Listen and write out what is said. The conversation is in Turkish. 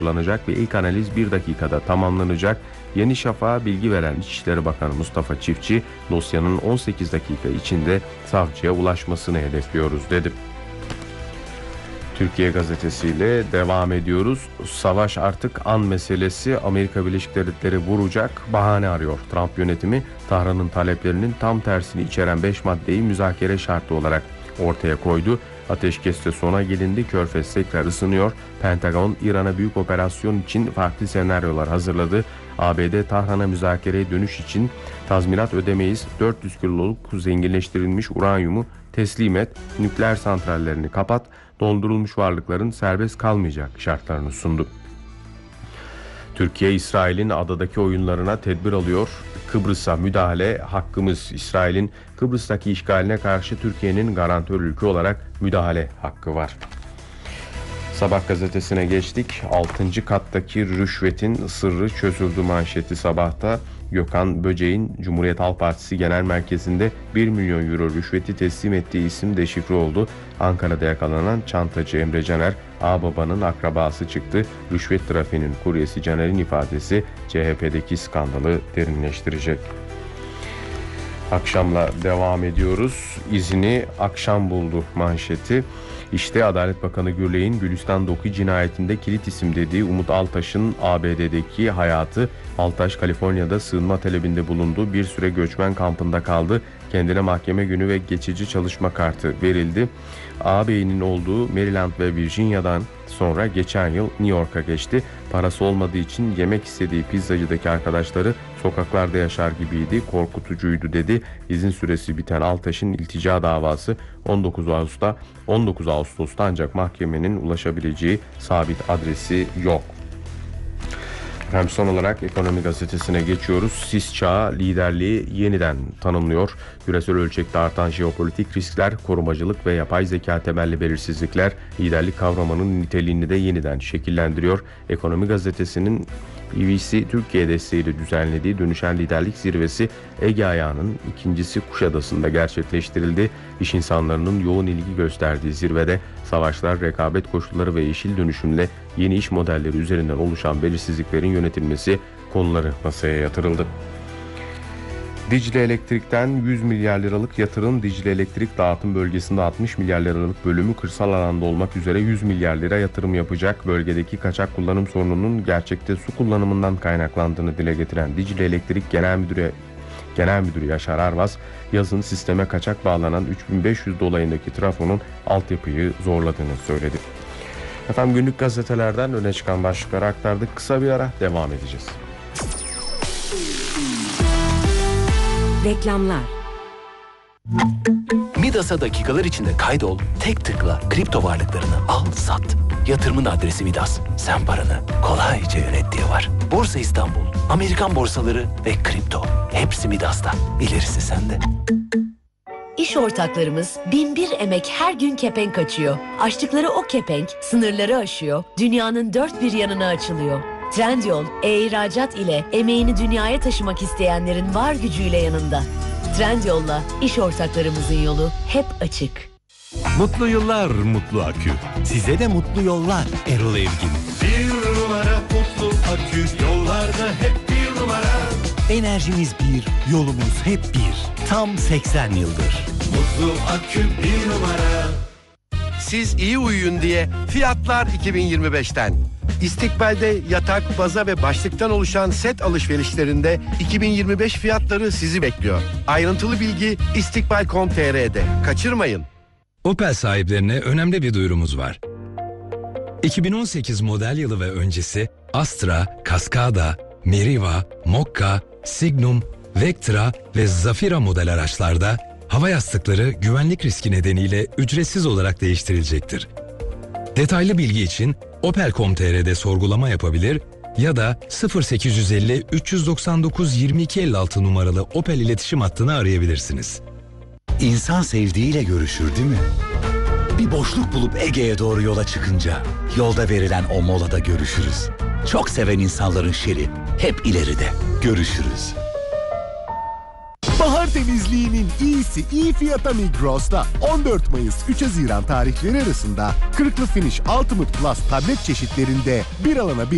uygulanacak ve ilk analiz 1 dakikada tamamlanacak. Yeni Şafak'a bilgi veren İçişleri Bakanı Mustafa Çiftçi, dosyanın 18 dakika içinde savcıya ulaşmasını hedefliyoruz dedi. Türkiye gazetesiyle devam ediyoruz. Savaş artık an meselesi, Amerika Birleşik Devletleri vuracak bahane arıyor. Trump yönetimi Tahran'ın taleplerinin tam tersini içeren 5 maddeyi müzakere şartı olarak ortaya koydu. Ateşkeste sona gelindi. Körfez tekrar ısınıyor. Pentagon İran'a büyük operasyon için farklı senaryolar hazırladı. ABD Tahran'a müzakereye dönüş için tazminat ödemeyiz, 400 kiloluk zenginleştirilmiş uranyumu teslim et, nükleer santrallerini kapat, dondurulmuş varlıkların serbest kalmayacak şartlarını sundu. Türkiye, İsrail'in adadaki oyunlarına tedbir alıyor. Kıbrıs'a müdahale hakkımız. İsrail'in Kıbrıs'taki işgaline karşı Türkiye'nin garantör ülke olarak müdahale hakkı var. Sabah gazetesine geçtik. 6. kattaki rüşvetin sırrı çözüldü manşeti Sabah'ta. Gökhan Böceğin Cumhuriyet Halk Partisi Genel Merkezi'nde 1 milyon euro rüşveti teslim ettiği isim deşifre oldu. Ankara'da yakalanan çantacı Emre Caner, ağababanın akrabası çıktı. Rüşvet trafiğinin kuryesi Caner'in ifadesi CHP'deki skandalı derinleştirecek. Akşamla devam ediyoruz. İzini akşam buldu manşeti. İşte Adalet Bakanı Gürley'in Gülistan Doku cinayetinde kilit isim dediği Umut Altaş'ın ABD'deki hayatı. Altaş Kaliforniya'da sığınma talebinde bulundu. Bir süre göçmen kampında kaldı. Kendine mahkeme günü ve geçici çalışma kartı verildi. Ağabeyinin olduğu Maryland ve Virginia'dan sonra geçen yıl New York'a geçti. Parası olmadığı için yemek istediği pizzacıdaki arkadaşları sokaklarda yaşar gibiydi, korkutucuydu dedi. İzin süresi biten Altaş'ın iltica davası 19 Ağustos'ta ancak mahkemenin ulaşabileceği sabit adresi yok. Hem son olarak Ekonomi Gazetesi'ne geçiyoruz. Sis çağı liderliği yeniden tanımlıyor. Küresel ölçekte artan jeopolitik riskler, korumacılık ve yapay zeka temelli belirsizlikler liderlik kavramının niteliğini de yeniden şekillendiriyor. Ekonomi Gazetesi'nin BBC Türkiye desteğiyle düzenlediği Dönüşen Liderlik Zirvesi Ege ayağının ikincisi Kuşadası'nda gerçekleştirildi. İş insanlarının yoğun ilgi gösterdiği zirvede savaşlar, rekabet koşulları ve yeşil dönüşümle yeni iş modelleri üzerinden oluşan belirsizliklerin yönetilmesi konuları masaya yatırıldı. Dicle Elektrik'ten 100 milyar liralık yatırım. Dicle Elektrik dağıtım bölgesinde 60 milyar liralık bölümü kırsal alanda olmak üzere 100 milyar lira yatırım yapacak. Bölgedeki kaçak kullanım sorununun gerçekte su kullanımından kaynaklandığını dile getiren Dicle Elektrik Genel Müdürü Yaşar Arvaz, yazın sisteme kaçak bağlanan 3500 dolayındaki trafonun altyapıyı zorladığını söyledi. Efendim, günlük gazetelerden öne çıkan başlıkları aktardık. Kısa bir ara, devam edeceğiz. Reklamlar. Midas'a dakikalar içinde kaydol, tek tıkla kripto varlıklarını al, sat. Yatırımın adresi Midas. Sen paranı kolayca yönet diye var. Borsa İstanbul, Amerikan borsaları ve kripto. Hepsi Midas'ta. İlerisi sende. İş ortaklarımız binbir emek her gün kepenk açıyor. Açtıkları o kepenk sınırları aşıyor. Dünyanın dört bir yanına açılıyor. Trendyol, ihracat ile emeğini dünyaya taşımak isteyenlerin var gücüyle yanında. Trendyol'la iş ortaklarımızın yolu hep açık. Mutlu yıllar Mutlu Akü. Size de mutlu yollar Erol Evgin. Bir numara Mutlu Akü, yollarda hep bir numara. Enerjimiz bir, yolumuz hep bir. Tam 80 yıldır. Mutlu Akü bir numara. Siz iyi uyuyun diye fiyatlar 2025'ten. İstikbal'de yatak, baza ve başlıktan oluşan set alışverişlerinde 2025 fiyatları sizi bekliyor. Ayrıntılı bilgi istikbal.com.tr'de. Kaçırmayın. Opel sahiplerine önemli bir duyurumuz var. 2018 model yılı ve öncesi Astra, Cascada, Meriva, Mokka, Signum, Vectra ve Zafira model araçlarda hava yastıkları güvenlik riski nedeniyle ücretsiz olarak değiştirilecektir. Detaylı bilgi için Opel.com.tr'de sorgulama yapabilir ya da 0850 399 2256 numaralı Opel iletişim hattını arayabilirsiniz. İnsan sevdiğiyle görüşür değil mi? Bir boşluk bulup Ege'ye doğru yola çıkınca yolda verilen o molada görüşürüz. Çok seven insanların şeri hep ileride. Görüşürüz. Bahar temizliğinin iyisi iyi fiyata Migros'ta. 14 Mayıs 3 Haziran tarihleri arasında 40'lı Finish Ultimate Plus tablet çeşitlerinde bir alana bir